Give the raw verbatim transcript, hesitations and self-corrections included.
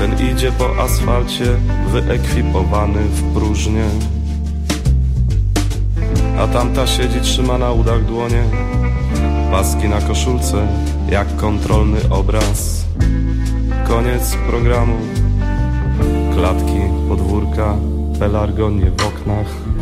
Ten idzie po asfalcie, wyekwipowany w próżnię, a tamta siedzi, trzyma na udach dłonie, paski na koszulce, jak kontrolny obraz. Koniec programu, klatki, podwórka, pelargonie w oknach.